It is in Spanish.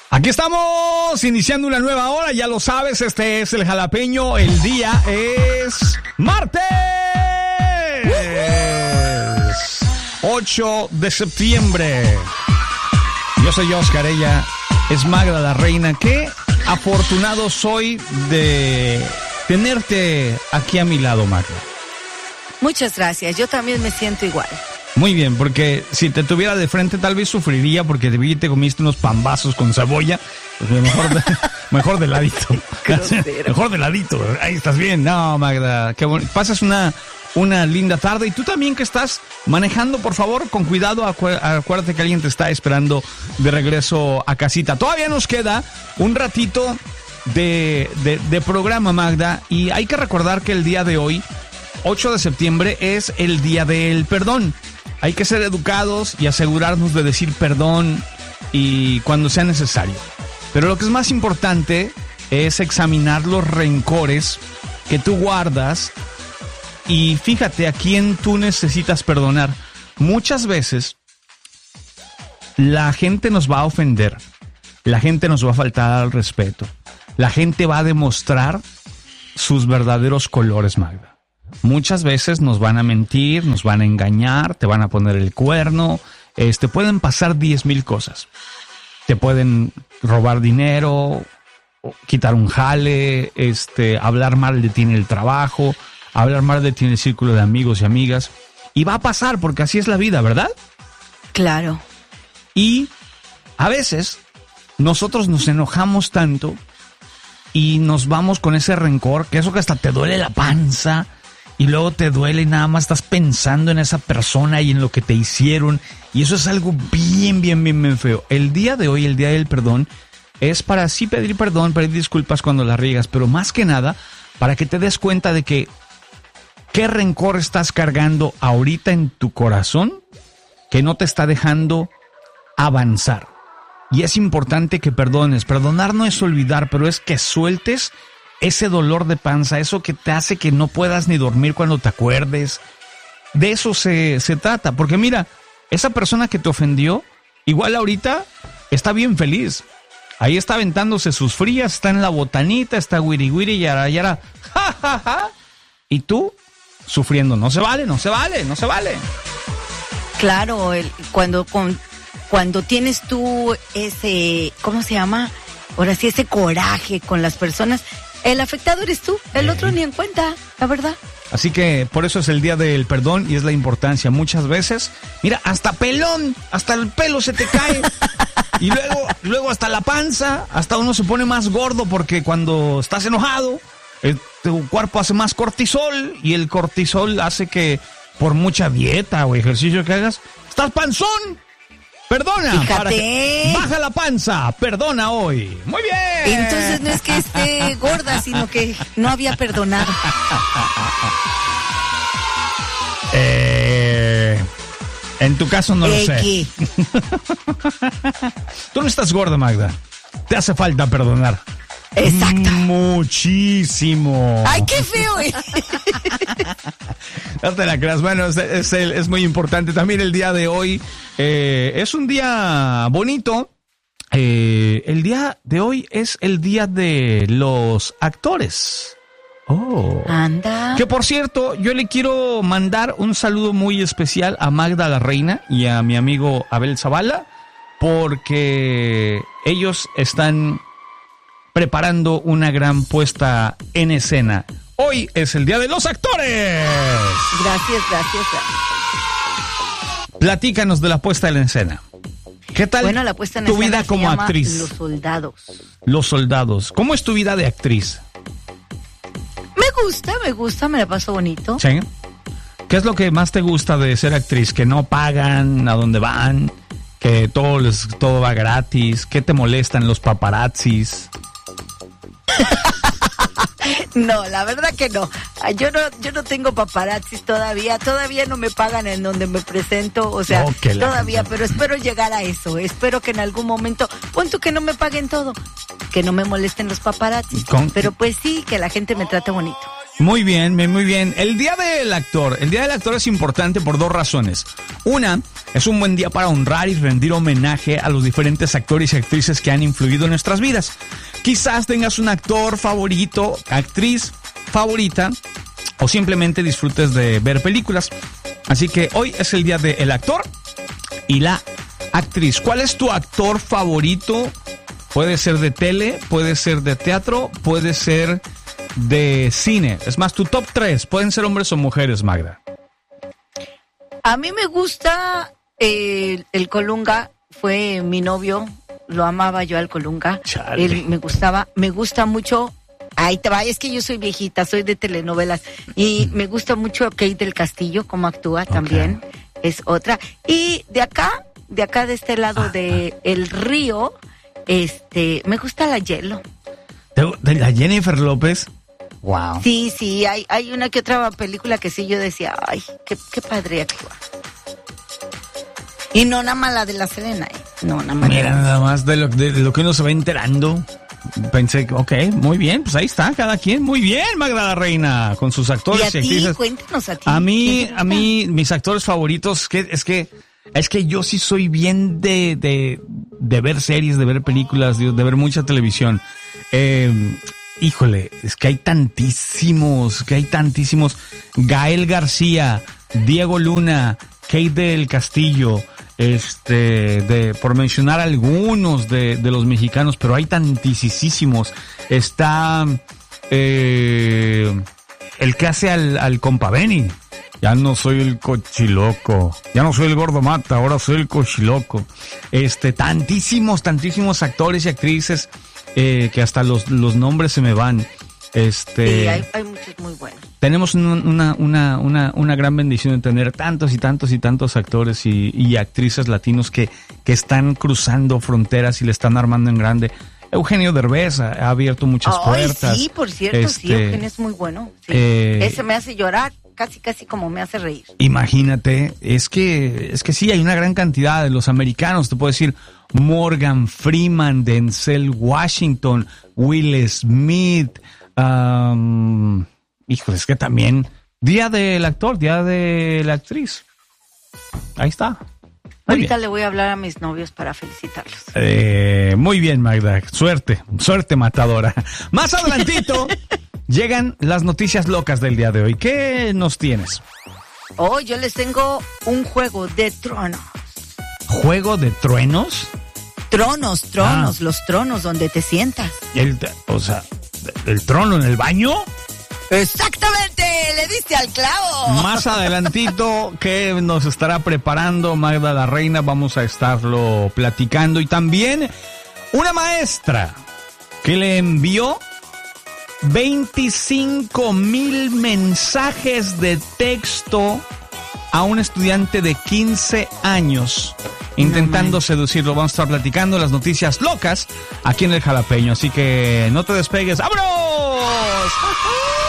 Aquí estamos, iniciando una nueva hora, ya lo sabes, este es el Jalapeño, el día es martes, 8 de septiembre. Yo soy Oscar, ella es Magda la Reina. Qué afortunado soy de tenerte aquí a mi lado, Magda. Muchas gracias, yo también me siento igual. Muy bien, porque si te tuviera de frente tal vez sufriría porque te comiste unos pambazos con cebolla. Pues mejor de ladito. Mejor de ladito. Ahí estás bien. No, Magda, qué bueno. Pasas una linda tarde. Y tú también que estás manejando, por favor, con cuidado. Acuérdate que alguien te está esperando de regreso a casita. Todavía nos queda un ratito de programa, Magda. Y hay que recordar que el día de hoy, 8 de septiembre, es el día del perdón. Hay que ser educados y asegurarnos de decir perdón y cuando sea necesario. Pero lo que es más importante es examinar los rencores que tú guardas y fíjate a quién tú necesitas perdonar. Muchas veces la gente nos va a ofender, la gente nos va a faltar al respeto, la gente va a demostrar sus verdaderos colores, Magda. Muchas veces nos van a mentir, nos van a engañar, te van a poner el cuerno, pueden pasar 10,000 cosas. Te pueden robar dinero, quitar un jale, hablar mal de ti en el trabajo, hablar mal de ti en el círculo de amigos y amigas. Y va a pasar porque así es la vida, ¿verdad? Claro. Y a veces nosotros nos enojamos tanto y nos vamos con ese rencor, que eso que hasta te duele la panza. Y luego te duele y nada más estás pensando en esa persona y en lo que te hicieron. Y eso es algo bien feo. El día de hoy, el día del perdón, es para sí pedir perdón, pedir disculpas cuando la riegas. Pero más que nada, para que te des cuenta de que qué rencor estás cargando ahorita en tu corazón que no te está dejando avanzar. Y es importante que perdones. Perdonar no es olvidar, pero es que sueltes ese dolor de panza, eso que te hace que no puedas ni dormir cuando te acuerdes. De eso se trata. Porque mira, esa persona que te ofendió, igual ahorita está bien feliz. Ahí está aventándose sus frías, está en la botanita, está wiri wiri, yara yara, ja ja ja. Y tú sufriendo. No se vale. Claro, cuando tienes tú ese, ¿cómo se llama? Ahora sí, ese coraje con las personas. El afectado eres tú, el otro ni en cuenta, la verdad. Así que por eso es el día del perdón y es la importancia. Muchas veces, mira, hasta pelón, hasta el pelo se te cae. Y luego hasta la panza, hasta uno se pone más gordo porque cuando estás enojado, tu cuerpo hace más cortisol y el cortisol hace que por mucha dieta o ejercicio que hagas, estás panzón. Perdona, fíjate. Baja la panza, perdona hoy. Muy bien. Entonces no es que esté gorda, sino que no había perdonado. En tu caso no lo sé. Tú no estás gorda, Magda. Te hace falta perdonar. Exacto. Muchísimo. ¡Ay, qué feo! No te la creas. Bueno, es muy importante. También el día de hoy es un día bonito. El día de hoy es el día de los actores. Oh. Anda. Que por cierto, yo le quiero mandar un saludo muy especial a Magda la Reina y a mi amigo Abel Zavala, porque ellos están preparando una gran puesta en escena. Hoy es el día de los actores. Gracias. Platícanos de la puesta en escena. ¿Qué tal la puesta en tu escena vida se como llama actriz? Los soldados. ¿Cómo es tu vida de actriz? Me gusta, me la paso bonito. ¿Sí? ¿Qué es lo que más te gusta de ser actriz? ¿Que no pagan a dónde van? ¿Que todo va gratis? ¿Qué te molestan los paparazzis? No, la verdad que no. Yo no tengo paparazzis todavía no me pagan en donde me presento, o sea, todavía, pero espero llegar a eso. Espero que en algún momento, punto que no me paguen todo, que no me molesten los paparazzis, pero pues sí, que la gente me trate bonito. Muy bien, muy bien. El Día del Actor es importante por 2 razones. Una, es un buen día para honrar y rendir homenaje a los diferentes actores y actrices que han influido en nuestras vidas. Quizás tengas un actor favorito, actriz favorita, o simplemente disfrutes de ver películas. Así que hoy es el Día del Actor y la actriz. ¿Cuál es tu actor favorito? Puede ser de tele, puede ser de teatro, puede ser de cine. Es más, tu top 3. Pueden ser hombres o mujeres, Magda. A mí me gusta el Colunga. Fue mi novio. Lo amaba yo al Colunga. Chale. Él me gusta mucho. Ahí te va, es que yo soy viejita, soy de telenovelas. Y me gusta mucho Kate del Castillo, cómo actúa también. Es otra. Y de acá de este lado de el río, me gusta la Hielo. ¿De la Jennifer López? Wow. Sí, hay una que otra película que sí yo decía, ay, qué padre actúa. Y no nada más la de la Selena, no nada más. Mira, nada más de lo que uno se va enterando. Pensé, muy bien, pues ahí está, cada quien, muy bien, Magda la Reina, con sus actores y actrices. Cuéntanos a ti. A mí, mis actores favoritos, es que yo sí soy bien de ver series, de ver películas, de ver mucha televisión. Híjole, es que hay tantísimos. Gael García, Diego Luna, Kate del Castillo, por mencionar algunos de los mexicanos, pero hay tantísimos. Está el que hace al compa Benny. Ya no soy el cochiloco, ya no soy el gordo mata, ahora soy el cochiloco. Tantísimos actores y actrices que hasta los nombres se me van. Sí, hay muchos muy buenos. Tenemos una gran bendición de tener tantos actores y actrices latinos que están cruzando fronteras y le están armando en grande. Eugenio Derbez ha abierto muchas puertas. Sí, por cierto, sí, Eugenio es muy bueno. Sí. Ese me hace llorar, casi como me hace reír. Imagínate, es que sí, hay una gran cantidad de los americanos, te puedo decir, Morgan Freeman, Denzel Washington, Will Smith, híjole, es que también Día del Actor, Día de la Actriz. Ahí está. Ahorita le voy a hablar a mis novios para felicitarlos. Muy bien, Magda. Suerte matadora. Más adelantito llegan las noticias locas del día de hoy. ¿Qué nos tienes? Yo les tengo un juego de tronos. ¿Juego de truenos? Tronos, los tronos donde te sientas. ¿El trono en el baño? ¡Exactamente! ¡Le diste al clavo! Más adelantito, que nos estará preparando Magda la Reina, vamos a estarlo platicando. Y también una maestra que le envió 25,000 mensajes de texto a un estudiante de 15 años intentando seducirlo. Vamos a estar platicando las noticias locas aquí en el Jalapeño, así que no te despegues. ¡Vámonos!